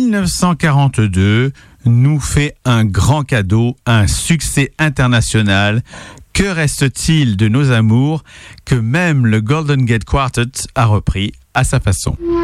1942 nous fait un grand cadeau, un succès international. Que reste-t-il de nos amours que même le Golden Gate Quartet a repris à sa façon?